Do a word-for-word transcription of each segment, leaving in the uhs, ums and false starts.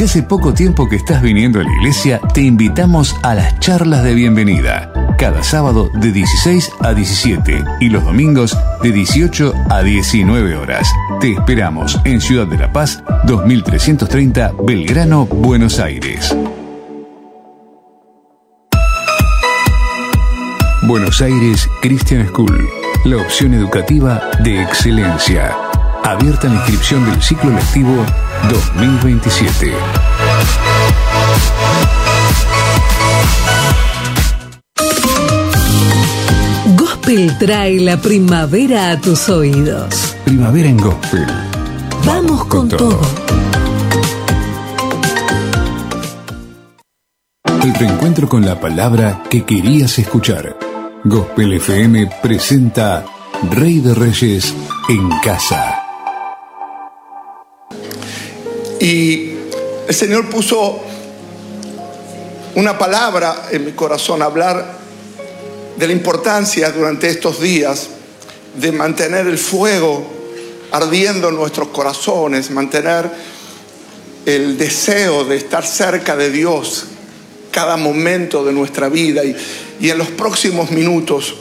Si hace poco tiempo que estás viniendo a la iglesia, te invitamos a las charlas de bienvenida. Cada sábado de dieciséis a diecisiete y los domingos de dieciocho a diecinueve horas. Te esperamos en Ciudad de la Paz, dos mil trescientos treinta, Belgrano, Buenos Aires. Buenos Aires Christian School, la opción educativa de excelencia. Abierta la inscripción del ciclo lectivo dos mil veintisiete. Gospel trae la primavera a tus oídos. Primavera en Gospel. Vamos, Vamos con, con todo. todo. El reencuentro con la palabra que querías escuchar. Gospel F M presenta Rey de Reyes en casa. Y el Señor puso una palabra en mi corazón, hablar de la importancia durante estos días de mantener el fuego ardiendo en nuestros corazones, mantener el deseo de estar cerca de Dios cada momento de nuestra vida. Y, y en los próximos minutos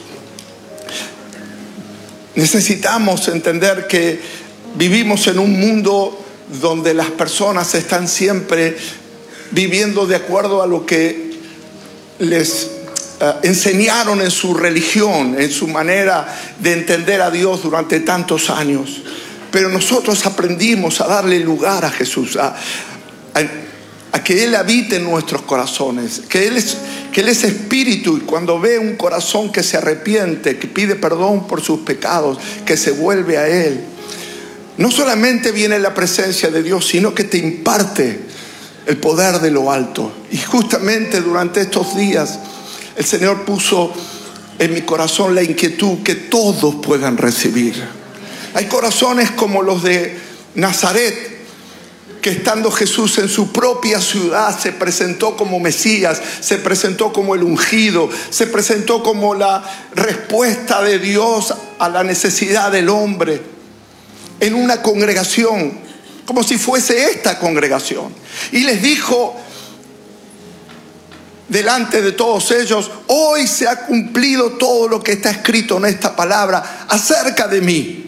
necesitamos entender que vivimos en un mundo donde las personas están siempre viviendo de acuerdo a lo que les uh, enseñaron en su religión, en su manera de entender a Dios durante tantos años. Pero nosotros aprendimos a darle lugar a Jesús, a, a, a que Él habite en nuestros corazones, que Él es, que Él es espíritu, y cuando ve un corazón que se arrepiente, que pide perdón por sus pecados, que se vuelve a Él, no solamente viene la presencia de Dios, sino que te imparte el poder de lo alto. Y justamente durante estos días el Señor puso en mi corazón la inquietud que todos puedan recibir. Hay corazones como los de Nazaret, que estando Jesús en su propia ciudad se presentó como Mesías, se presentó como el ungido, se presentó como la respuesta de Dios a la necesidad del hombre, en una congregación, como si fuese esta congregación. Y les dijo delante de todos ellos: hoy se ha cumplido todo lo que está escrito en esta palabra acerca de mí.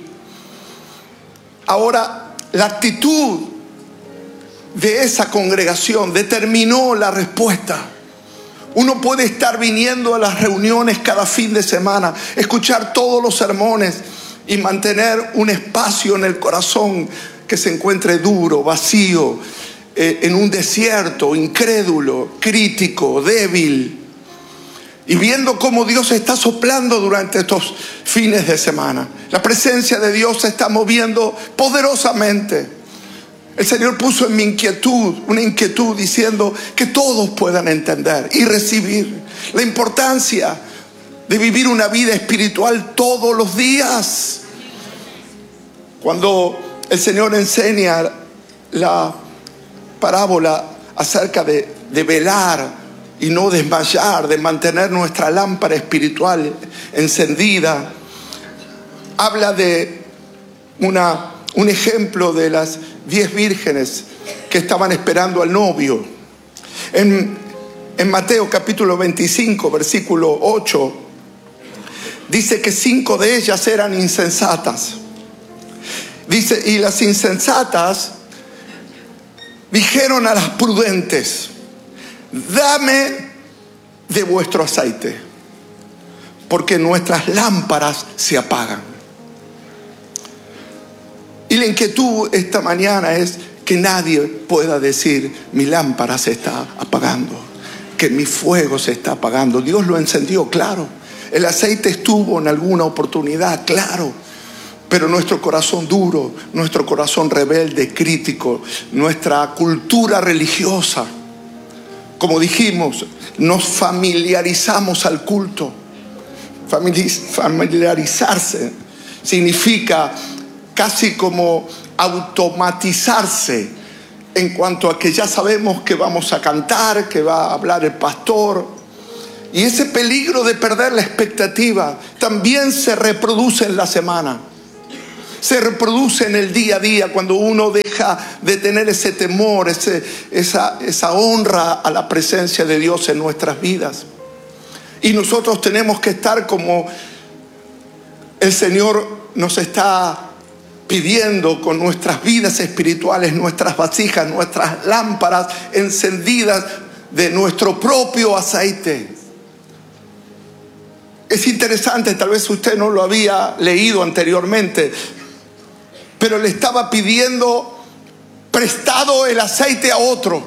Ahora, la actitud de esa congregación determinó la respuesta. Uno puede estar viniendo a las reuniones cada fin de semana, escuchar todos los sermones y mantener un espacio en el corazón que se encuentre duro, vacío, eh, en un desierto, incrédulo, crítico, débil. Y viendo cómo Dios está soplando durante estos fines de semana. La presencia de Dios se está moviendo poderosamente. El Señor puso en mi inquietud, una inquietud diciendo que todos puedan entender y recibir la importancia de vivir una vida espiritual todos los días. Cuando el Señor enseña la parábola acerca de, de velar y no desmayar, de mantener nuestra lámpara espiritual encendida, habla de una, un ejemplo de las diez vírgenes que estaban esperando al novio. En, en Mateo capítulo veinticinco, versículo ocho, dice que cinco de ellas eran insensatas. Dice, y las insensatas dijeron a las prudentes: dame de vuestro aceite, porque nuestras lámparas se apagan. Y la inquietud esta mañana es que nadie pueda decir: mi lámpara se está apagando, que mi fuego se está apagando. Dios lo encendió, claro. El aceite estuvo en alguna oportunidad, claro. Pero nuestro corazón duro, nuestro corazón rebelde, crítico, nuestra cultura religiosa, como dijimos, nos familiarizamos al culto. Familiarizarse significa casi como automatizarse en cuanto a que ya sabemos que vamos a cantar, que va a hablar el pastor. Y ese peligro de perder la expectativa también se reproduce en la semana. Se reproduce en el día a día cuando uno deja de tener ese temor, ese, esa, esa honra a la presencia de Dios en nuestras vidas. Y nosotros tenemos que estar como el Señor nos está pidiendo, con nuestras vidas espirituales, nuestras vasijas, nuestras lámparas encendidas de nuestro propio aceite. Es interesante, tal vez usted no lo había leído anteriormente, pero le estaba pidiendo prestado el aceite a otro.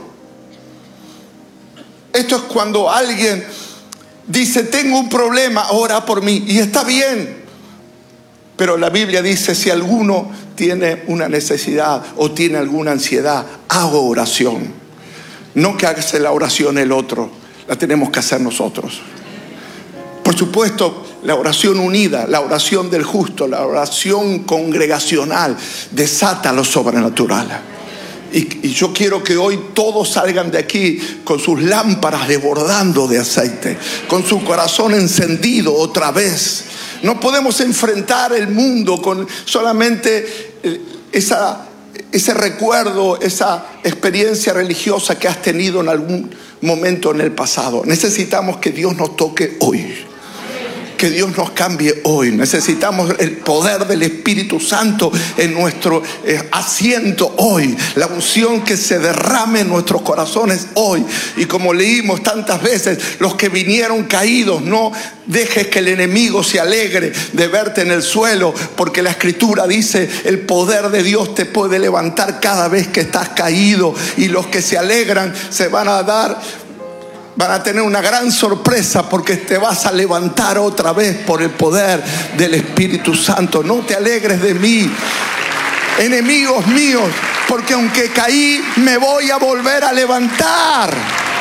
Esto es cuando alguien dice: tengo un problema, ora por mí. Y está bien. Pero la Biblia dice: si alguno tiene una necesidad o tiene alguna ansiedad, hago oración. No que haga la oración el otro, la tenemos que hacer nosotros. Por supuesto, la oración unida, la oración del justo, la oración congregacional desata lo sobrenatural. Y, y yo quiero que hoy todos salgan de aquí con sus lámparas desbordando de aceite, con su corazón encendido otra vez. No podemos enfrentar el mundo con solamente esa, ese recuerdo, esa experiencia religiosa que has tenido en algún momento en el pasado. Necesitamos que Dios nos toque hoy. Que Dios nos cambie hoy. Necesitamos el poder del Espíritu Santo en nuestro eh, asiento hoy. La unción que se derrame en nuestros corazones hoy. Y como leímos tantas veces, los que vinieron caídos, no dejes que el enemigo se alegre de verte en el suelo, porque la Escritura dice: el poder de Dios te puede levantar cada vez que estás caído. Y los que se alegran se van a dar... van a tener una gran sorpresa, porque te vas a levantar otra vez por el poder del Espíritu Santo. No te alegres de mí, enemigos míos, porque aunque caí, me voy a volver a levantar.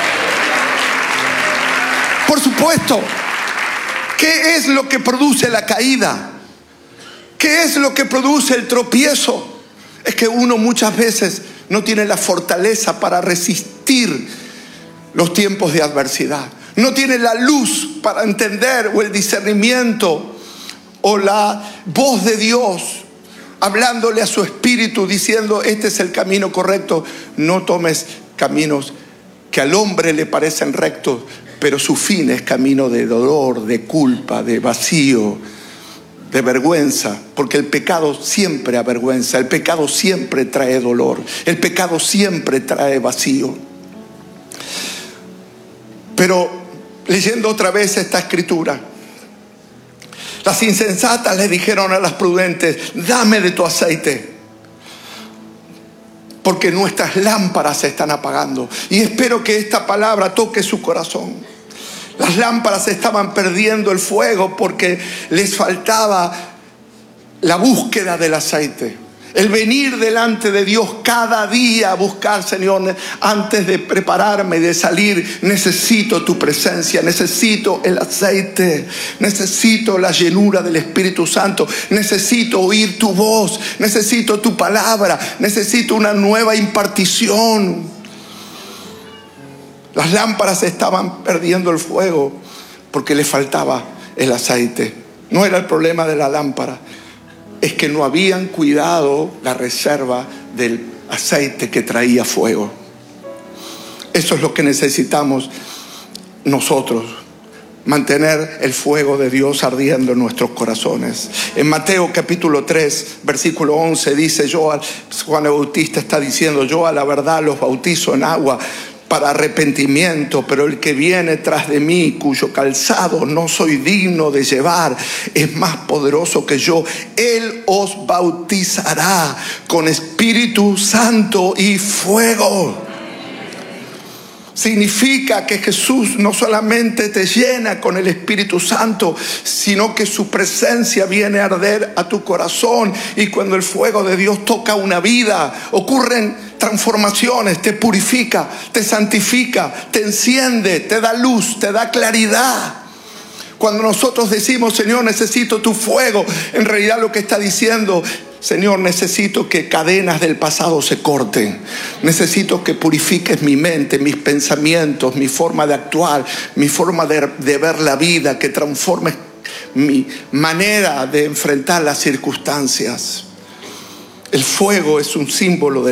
Por supuesto, ¿qué es lo que produce la caída? ¿Qué es lo que produce el tropiezo? Es que uno muchas veces no tiene la fortaleza para resistir los tiempos de adversidad. No tiene la luz para entender, o el discernimiento, o la voz de Dios hablándole a su espíritu, diciendo: este es el camino correcto. No tomes caminos que al hombre le parecen rectos, pero su fin es camino de dolor, de culpa, de vacío, de vergüenza, porque el pecado siempre avergüenza, el pecado siempre trae dolor, el pecado siempre trae vacío. Pero leyendo otra vez esta escritura, las insensatas le dijeron a las prudentes: dame de tu aceite, porque nuestras lámparas se están apagando. Y espero que esta palabra toque su corazón. Las lámparas estaban perdiendo el fuego porque les faltaba la búsqueda del aceite. El venir delante de Dios cada día a buscar: Señor, antes de prepararme y de salir, necesito tu presencia, necesito el aceite, necesito la llenura del Espíritu Santo, necesito oír tu voz, necesito tu palabra, necesito una nueva impartición. Las lámparas estaban perdiendo el fuego porque les faltaba el aceite. No era el problema de la lámpara, es que no habían cuidado la reserva del aceite que traía fuego. Eso es lo que necesitamos nosotros: mantener el fuego de Dios ardiendo en nuestros corazones. En Mateo capítulo tres, versículo once dice: yo, Juan el Bautista está diciendo: yo a la verdad los bautizo en agua para arrepentimiento, pero el que viene tras de mí, cuyo calzado no soy digno de llevar, es más poderoso que yo. Él os bautizará con Espíritu Santo y fuego. Significa que Jesús no solamente te llena con el Espíritu Santo, sino que su presencia viene a arder a tu corazón. Y cuando el fuego de Dios toca una vida, ocurren transformaciones, te purifica, te santifica, te enciende, te da luz, te da claridad. Cuando nosotros decimos: Señor, necesito tu fuego, en realidad lo que está diciendo: Señor, necesito que cadenas del pasado se corten. Necesito que purifiques mi mente, mis pensamientos, mi forma de actuar, mi forma de, de ver la vida, que transformes mi manera de enfrentar las circunstancias. El fuego es un símbolo de